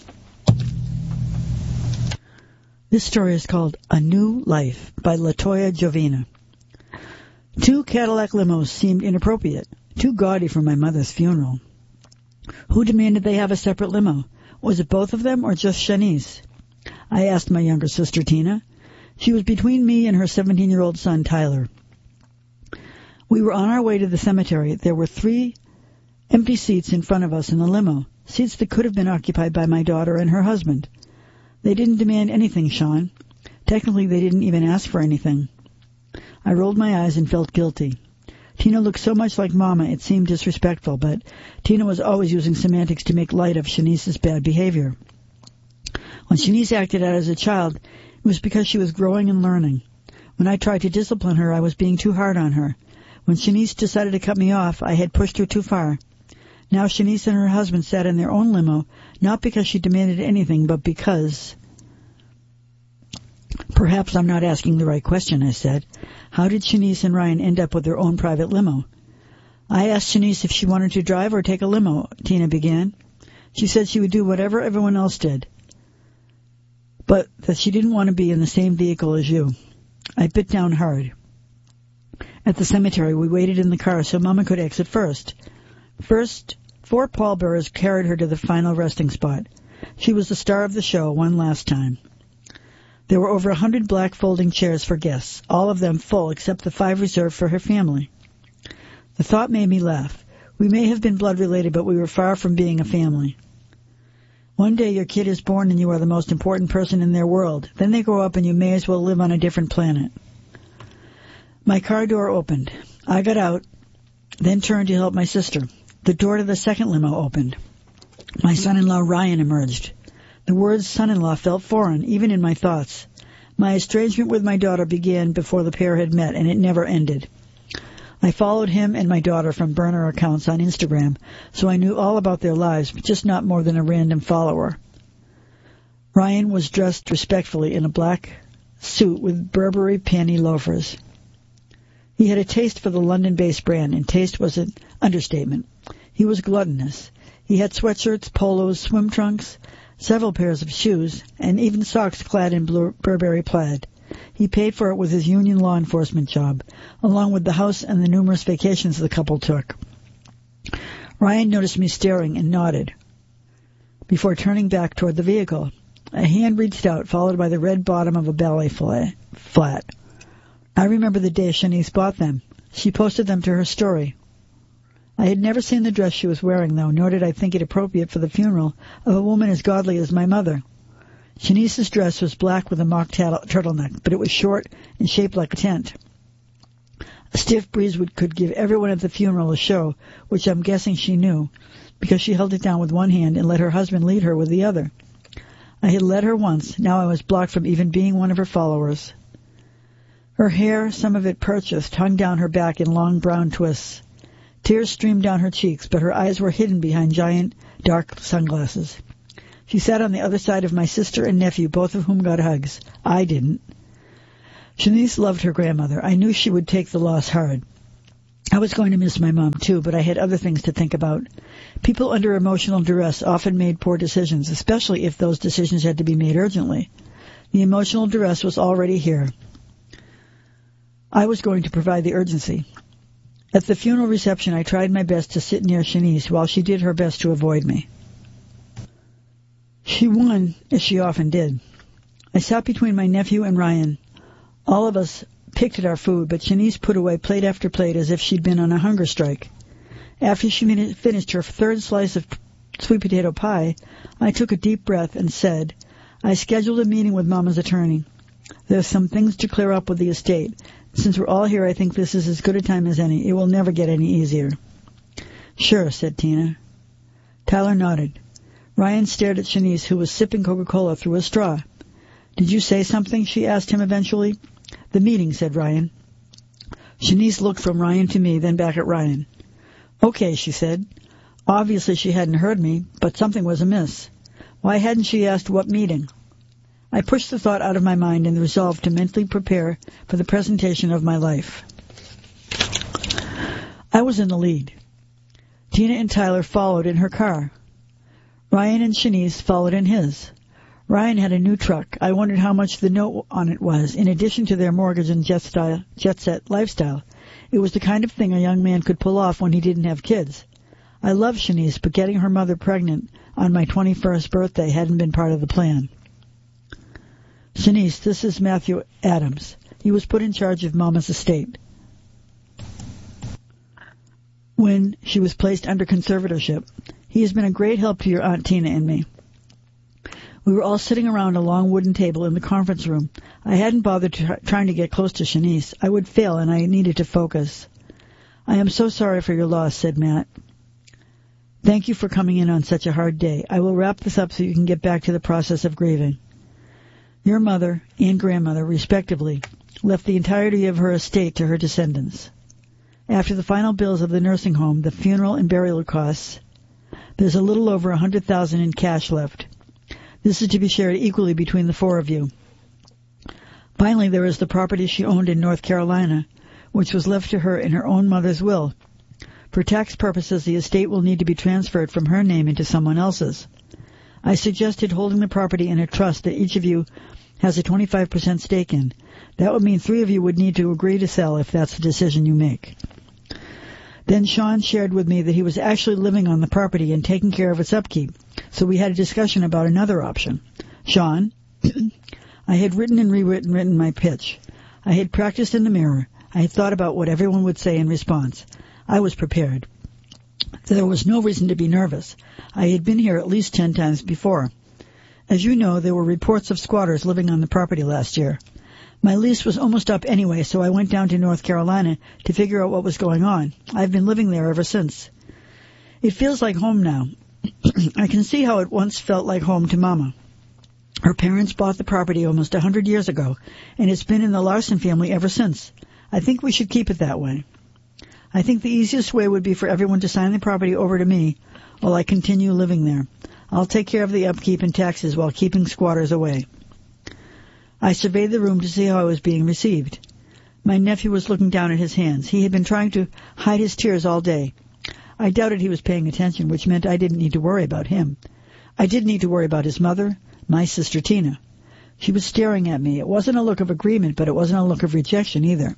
This story is called A New Life by Latoya Jovina. Two Cadillac limos seemed inappropriate, too gaudy for my mother's funeral. Who demanded they have a separate limo? Was it both of them or just Shanice? I asked my younger sister, Tina. She was between me and her seventeen-year-old son, Tyler. We were on our way to the cemetery. There were three empty seats in front of us in the limo, seats that could have been occupied by my daughter and her husband. They didn't demand anything, Sean. Technically, they didn't even ask for anything. I rolled my eyes and felt guilty. Tina looked so much like Mama it seemed disrespectful, but Tina was always using semantics to make light of Shanice's bad behavior. When Shanice acted out as a child, it was because she was growing and learning. When I tried to discipline her, I was being too hard on her. When Shanice decided to cut me off, I had pushed her too far. Now Shanice and her husband sat in their own limo, not because she demanded anything, but because... Perhaps I'm not asking the right question, I said. How did Shanice and Ryan end up with their own private limo? I asked Shanice if she wanted to drive or take a limo, Tina began. She said she would do whatever everyone else did, but that she didn't want to be in the same vehicle as you. I bit down hard. At the cemetery, we waited in the car so Mama could exit first. First, four pallbearers carried her to the final resting spot. She was the star of the show one last time. There were over a hundred black folding chairs for guests, all of them full except the five reserved for her family. The thought made me laugh. We may have been blood-related, but we were far from being a family. One day your kid is born and you are the most important person in their world. Then they grow up and you may as well live on a different planet. My car door opened. I got out, then turned to help my sister. The door to the second limo opened. My son-in-law Ryan emerged. The words son-in-law felt foreign, even in my thoughts. My estrangement with my daughter began before the pair had met, and it never ended. I followed him and my daughter from burner accounts on Instagram, so I knew all about their lives, but just not more than a random follower. Ryan was dressed respectfully in a black suit with Burberry panty loafers. He had a taste for the London-based brand, and taste was an understatement. He was gluttonous. He had sweatshirts, polos, swim trunks, several pairs of shoes, and even socks clad in Burberry plaid. He paid for it with his union law enforcement job, along with the house and the numerous vacations the couple took. Ryan noticed me staring and nodded before turning back toward the vehicle. A hand reached out, followed by the red bottom of a ballet flat. I remember the day Shanice bought them. She posted them to her story. I had never seen the dress she was wearing, though, nor did I think it appropriate for the funeral of a woman as godly as my mother. Shanice's dress was black with a mock turtleneck, but it was short and shaped like a tent. A stiff breeze would, could give everyone at the funeral a show, which I'm guessing she knew, because she held it down with one hand and let her husband lead her with the other. I had led her once, now I was blocked from even being one of her followers. Her hair, some of it purchased, hung down her back in long brown twists. Tears streamed down her cheeks, but her eyes were hidden behind giant, dark sunglasses. She sat on the other side of my sister and nephew, both of whom got hugs. I didn't. Shanice loved her grandmother. I knew she would take the loss hard. I was going to miss my mom, too, but I had other things to think about. People under emotional duress often made poor decisions, especially if those decisions had to be made urgently. The emotional duress was already here. I was going to provide the urgency. At the funeral reception, I tried my best to sit near Shanice while she did her best to avoid me. She won, as she often did. I sat between my nephew and Ryan. All of us picked at our food, but Shanice put away plate after plate as if she'd been on a hunger strike. After she finished her third slice of sweet potato pie, I took a deep breath and said, I scheduled a meeting with Mama's attorney. There's some things to clear up with the estate. Since we're all here, I think this is as good a time as any. It will never get any easier. Sure, said Tina. Tyler nodded. Ryan stared at Shanice, who was sipping Coca-Cola through a straw. Did you say something? She asked him eventually. The meeting, said Ryan. Shanice looked from Ryan to me, then back at Ryan. Okay, she said. Obviously she hadn't heard me, but something was amiss. Why hadn't she asked what meeting? I pushed the thought out of my mind and resolved to mentally prepare for the presentation of my life. I was in the lead. Tina and Tyler followed in her car. Ryan and Shanice followed in his. Ryan had a new truck. I wondered how much the note on it was, in addition to their mortgage and jet, style, jet set lifestyle. It was the kind of thing a young man could pull off when he didn't have kids. I loved Shanice, but getting her mother pregnant on my twenty-first birthday hadn't been part of the plan. Shanice, this is Matthew Adams. He was put in charge of Mama's estate when she was placed under conservatorship. He has been a great help to your Aunt Tina and me. We were all sitting around a long wooden table in the conference room. I hadn't bothered to, trying to get close to Shanice. I would fail, and I needed to focus. I am so sorry for your loss, said Matt. Thank you for coming in on such a hard day. I will wrap this up so you can get back to the process of grieving. Your mother and grandmother, respectively, left the entirety of her estate to her descendants. After the final bills of the nursing home, the funeral and burial costs, there's a little over a hundred thousand in cash left. This is to be shared equally between the four of you. Finally, there is the property she owned in North Carolina, which was left to her in her own mother's will. For tax purposes, the estate will need to be transferred from her name into someone else's. I suggested holding the property in a trust that each of you has a twenty-five percent stake in. That would mean three of you would need to agree to sell if that's the decision you make. Then Sean shared with me that he was actually living on the property and taking care of its upkeep, so we had a discussion about another option. Sean, I had written and rewritten written my pitch. I had practiced in the mirror. I had thought about what everyone would say in response. I was prepared. There was no reason to be nervous. I had been here at least ten times before. As you know, there were reports of squatters living on the property last year. My lease was almost up anyway, so I went down to North Carolina to figure out what was going on. I've been living there ever since. It feels like home now. I can see how it once felt like home to Mama. Her parents bought the property almost a hundred years ago, and it's been in the Larson family ever since. I think we should keep it that way. I think the easiest way would be for everyone to sign the property over to me while I continue living there. I'll take care of the upkeep and taxes while keeping squatters away. I surveyed the room to see how I was being received. My nephew was looking down at his hands. He had been trying to hide his tears all day. I doubted he was paying attention, which meant I didn't need to worry about him. I did need to worry about his mother, my sister Tina. She was staring at me. It wasn't a look of agreement, but it wasn't a look of rejection either.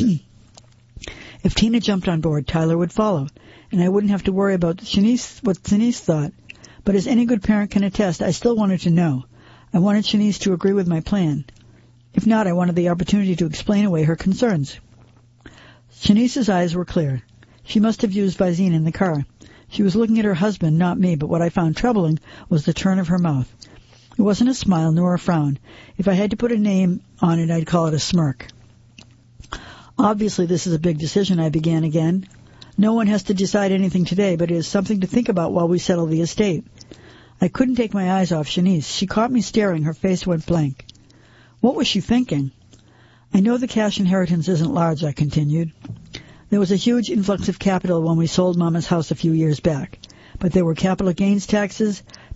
If Tina jumped on board, Tyler would follow, and I wouldn't have to worry about Shanice, what Shanice thought. But as any good parent can attest, I still wanted to know. I wanted Shanice to agree with my plan. If not, I wanted the opportunity to explain away her concerns. Shanice's eyes were clear. She must have used Visine in the car. She was looking at her husband, not me, but what I found troubling was the turn of her mouth. It wasn't a smile nor a frown. If I had to put a name on it, I'd call it a smirk. Obviously, this is a big decision, I began again. No one has to decide anything today, but it is something to think about while we settle the estate. I couldn't take my eyes off Shanice. She caught me staring. Her face went blank. What was she thinking? I know the cash inheritance isn't large, I continued. There was a huge influx of capital when we sold Mama's house a few years back, but there were capital gains taxes,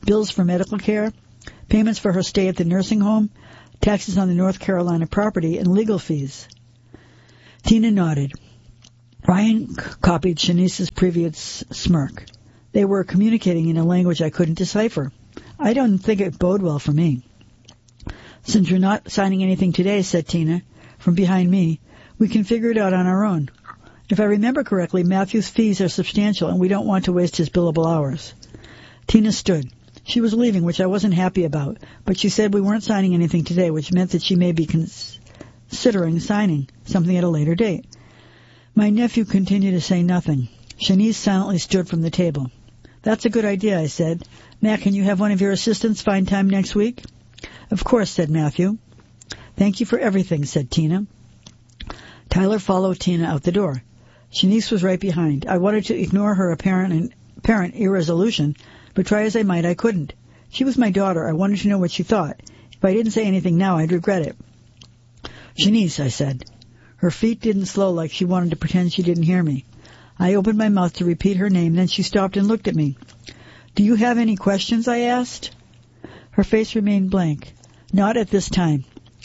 bills for medical care, payments for her stay at the nursing home, taxes on the North Carolina property, and legal fees. Tina nodded. Ryan c- copied Shanice's previous smirk. They were communicating in a language I couldn't decipher. I don't think it bode well for me. Since you're not signing anything today, said Tina, from behind me, we can figure it out on our own. If I remember correctly, Matthew's fees are substantial, and we don't want to waste his billable hours. Tina stood. She was leaving, which I wasn't happy about, but she said we weren't signing anything today, which meant that she may be considering signing something at a later date. My nephew continued to say nothing. Shanice silently stood from the table. That's a good idea, I said. Matt, can you have one of your assistants find time next week? Of course, said Matthew. Thank you for everything, said Tina. Tyler followed Tina out the door. Shanice was right behind. I wanted to ignore her apparent, apparent irresolution, but try as I might, I couldn't. She was my daughter. I wanted to know what she thought. If I didn't say anything now, I'd regret it. Shanice, I said. Her feet didn't slow like she wanted to pretend she didn't hear me. I opened my mouth to repeat her name, then she stopped and looked at me. Do you have any questions, I asked. Her face remained blank. Not at this time.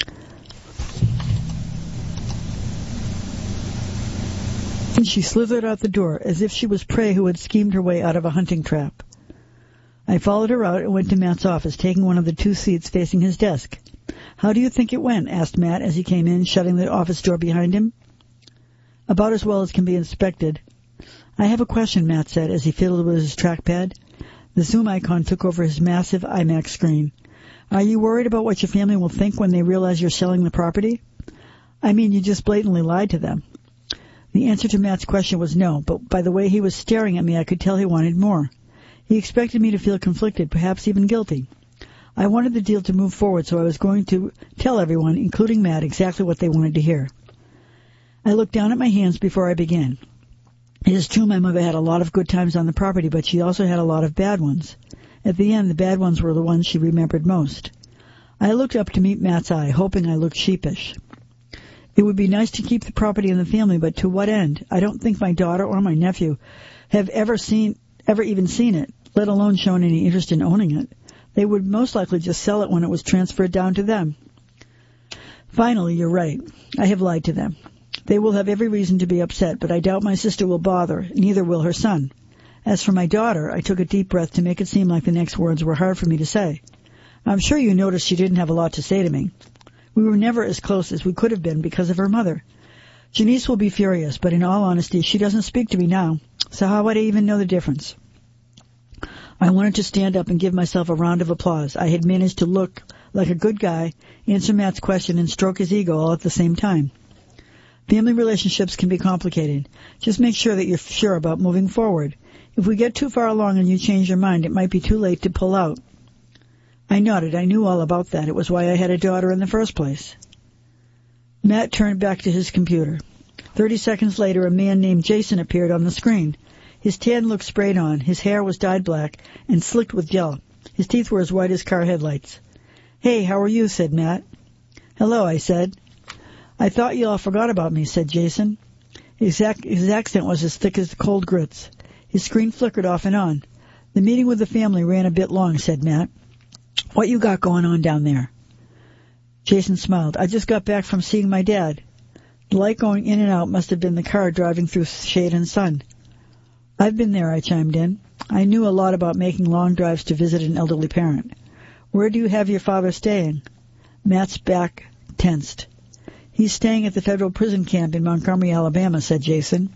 And she slithered out the door, as if she was prey who had schemed her way out of a hunting trap. I followed her out and went to Matt's office, taking one of the two seats facing his desk. How do you think it went? Asked Matt as he came in, shutting the office door behind him. About as well as can be inspected. I have a question, Matt said as he fiddled with his trackpad. The Zoom icon took over his massive iMac screen. Are you worried about what your family will think when they realize you're selling the property? I mean, you just blatantly lied to them. The answer to Matt's question was no, but by the way he was staring at me, I could tell he wanted more. He expected me to feel conflicted, perhaps even guilty. I wanted the deal to move forward, so I was going to tell everyone, including Matt, exactly what they wanted to hear. I looked down at my hands before I began. It is true my mother had a lot of good times on the property, but she also had a lot of bad ones. At the end, the bad ones were the ones she remembered most. I looked up to meet Matt's eye, hoping I looked sheepish. It would be nice to keep the property in the family, but to what end? I don't think my daughter or my nephew have ever seen, ever even seen it, let alone shown any interest in owning it. They would most likely just sell it when it was transferred down to them. Finally, you're right. I have lied to them. They will have every reason to be upset, but I doubt my sister will bother, neither will her son. As for my daughter, I took a deep breath to make it seem like the next words were hard for me to say. I'm sure you noticed she didn't have a lot to say to me. We were never as close as we could have been because of her mother. Janice will be furious, but in all honesty, she doesn't speak to me now, so how would I even know the difference? I wanted to stand up and give myself a round of applause. I had managed to look like a good guy, answer Matt's question, and stroke his ego all at the same time. Family relationships can be complicated. Just make sure that you're sure about moving forward. If we get too far along and you change your mind, it might be too late to pull out. I nodded. I knew all about that. It was why I had a daughter in the first place. Matt turned back to his computer. Thirty seconds later, a man named Jason appeared on the screen. His tan looked sprayed on, his hair was dyed black and slicked with gel. His teeth were as white as car headlights. Hey, how are you? Said Matt. Hello, I said. I thought you all forgot about me, said Jason. His, ac- his accent was as thick as cold grits. His screen flickered off and on. The meeting with the family ran a bit long, said Matt. What you got going on down there? Jason smiled. I just got back from seeing my dad. The light going in and out must have been the car driving through shade and sun. I've been there, I chimed in. I knew a lot about making long drives to visit an elderly parent. Where do you have your father staying? Matt's back tensed. He's staying at the federal prison camp in Montgomery, Alabama, said Jason.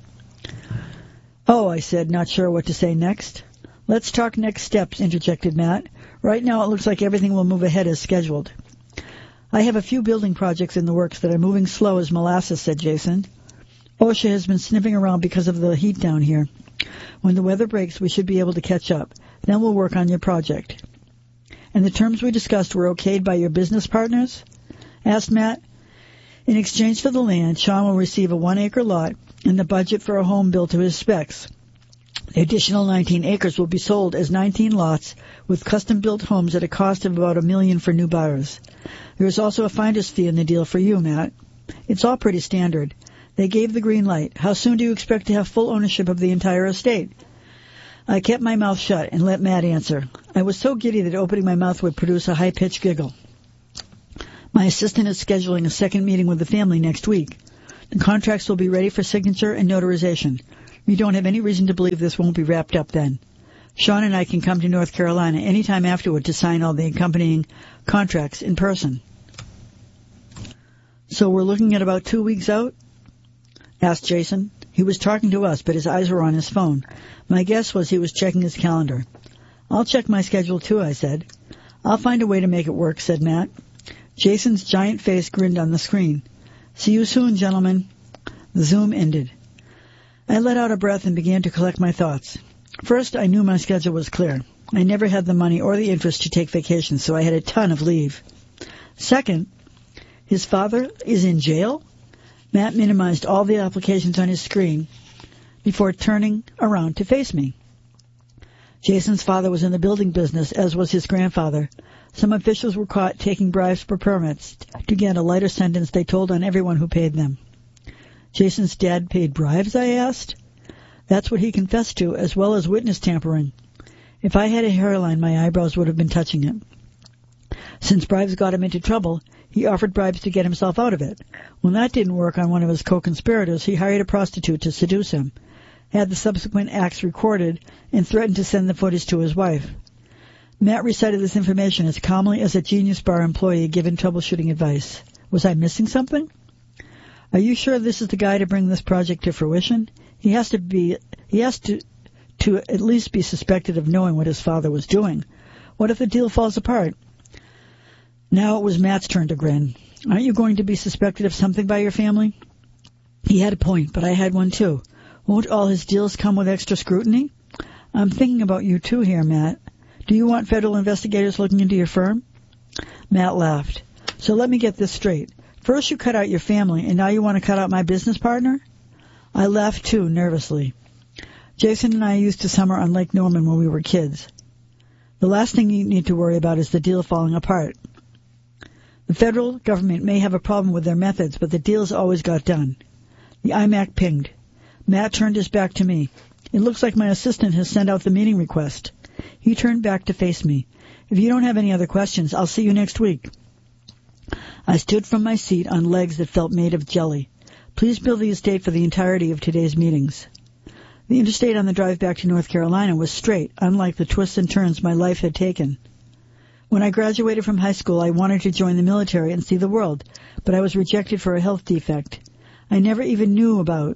Oh, I said, not sure what to say next. Let's talk next steps, interjected Matt. Right now it looks like everything will move ahead as scheduled. I have a few building projects in the works that are moving slow as molasses, said Jason. OSHA has been sniffing around because of the heat down here. When the weather breaks, we should be able to catch up. Then we'll work on your project. And the terms we discussed were okayed by your business partners? Asked Matt. In exchange for the land, Sean will receive a one-acre lot and the budget for a home built to his specs. The additional nineteen acres will be sold as nineteen lots with custom-built homes at a cost of about a million for new buyers. There is also a finder's fee in the deal for you, Matt. It's all pretty standard. They gave the green light. How soon do you expect to have full ownership of the entire estate? I kept my mouth shut and let Matt answer. I was so giddy that opening my mouth would produce a high-pitched giggle. My assistant is scheduling a second meeting with the family next week. The contracts will be ready for signature and notarization. We don't have any reason to believe this won't be wrapped up then. Sean and I can come to North Carolina any time afterward to sign all the accompanying contracts in person. So we're looking at about two weeks out? Asked Jason. He was talking to us, but his eyes were on his phone. My guess was he was checking his calendar. I'll check my schedule too, I said. I'll find a way to make it work, said Matt. Jason's giant face grinned on the screen. See you soon, gentlemen. The Zoom ended. I let out a breath and began to collect my thoughts. First, I knew my schedule was clear. I never had the money or the interest to take vacations, so I had a ton of leave. Second, his father is in jail? Matt minimized all the applications on his screen before turning around to face me. Jason's father was in the building business, as was his grandfather. Some officials were caught taking bribes for permits to get a lighter sentence, they told on everyone who paid them. Jason's dad paid bribes, I asked. That's what he confessed to, as well as witness tampering. If I had a hairline, my eyebrows would have been touching it. Since bribes got him into trouble, he offered bribes to get himself out of it. When that didn't work on one of his co-conspirators, he hired a prostitute to seduce him, had the subsequent acts recorded, and threatened to send the footage to his wife. Matt recited this information as calmly as a Genius Bar employee given troubleshooting advice. Was I missing something? Are you sure this is the guy to bring this project to fruition? He has to be, he has to, to at least be suspected of knowing what his father was doing. What if the deal falls apart? Now it was Matt's turn to grin. Aren't you going to be suspected of something by your family? He had a point, but I had one too. Won't all his deals come with extra scrutiny? I'm thinking about you too here, Matt. Do you want federal investigators looking into your firm? Matt laughed. So let me get this straight. First you cut out your family, and now you want to cut out my business partner? I laughed too, nervously. Jason and I used to summer on Lake Norman when we were kids. The last thing you need to worry about is the deal falling apart. The federal government may have a problem with their methods, but the deals always got done. The iMac pinged. Matt turned his back to me. It looks like my assistant has sent out the meeting request. He turned back to face me. If you don't have any other questions, I'll see you next week. I stood from my seat on legs that felt made of jelly. Please bill the estate for the entirety of today's meetings. The interstate on the drive back to North Carolina was straight, unlike the twists and turns my life had taken. When I graduated from high school, I wanted to join the military and see the world, but I was rejected for a health defect I never even knew about.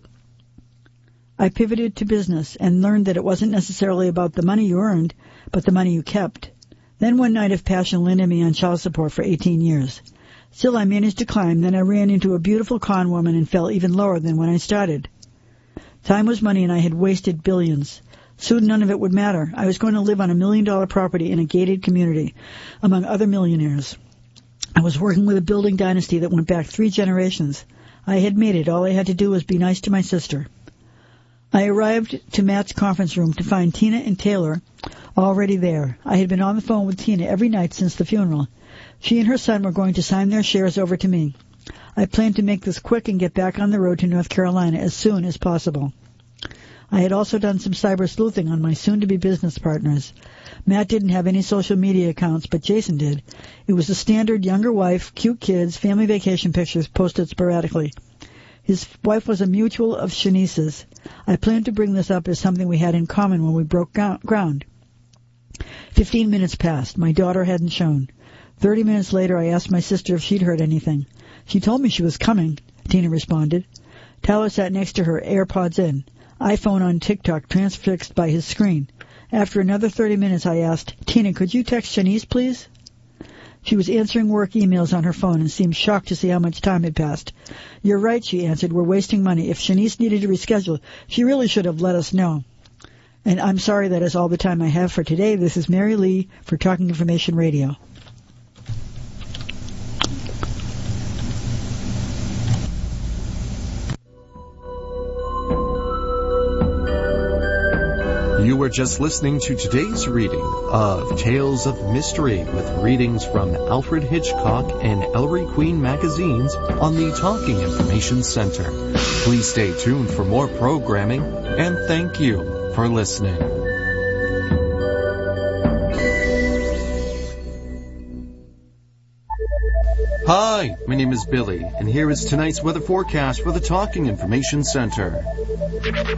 I pivoted to business and learned that it wasn't necessarily about the money you earned, but the money you kept. Then one night of passion landed me on child support for eighteen years. Still, I managed to climb. Then I ran into a beautiful con woman and fell even lower than when I started. Time was money, and I had wasted billions. Soon none of it would matter. I was going to live on a million-dollar property in a gated community, among other millionaires. I was working with a building dynasty that went back three generations. I had made it. All I had to do was be nice to my sister. I arrived to Matt's conference room to find Tina and Taylor already there. I had been on the phone with Tina every night since the funeral. She and her son were going to sign their shares over to me. I planned to make this quick and get back on the road to North Carolina as soon as possible. I had also done some cyber sleuthing on my soon-to-be business partners. Matt didn't have any social media accounts, but Jason did. It was the standard younger wife, cute kids, family vacation pictures posted sporadically. His wife was a mutual of Shanice's. I planned to bring this up as something we had in common when we broke ground. Fifteen minutes passed. My daughter hadn't shown. Thirty minutes later, I asked my sister if she'd heard anything. She told me she was coming, Tina responded. Tyler sat next to her, AirPods in, iPhone on TikTok transfixed by his screen. After another thirty minutes, I asked, Tina, could you text Shanice, please? She was answering work emails on her phone and seemed shocked to see how much time had passed. You're right, she answered. We're wasting money. If Shanice needed to reschedule, she really should have let us know. And I'm sorry that is all the time I have for today. This is Mary Lee for Talking Information Radio. You were just listening to today's reading of Tales of Mystery with readings from Alfred Hitchcock and Ellery Queen magazines on the Talking Information Center. Please stay tuned for more programming, and thank you for listening. Hi, my name is Billy, and here is tonight's weather forecast for the Talking Information Center.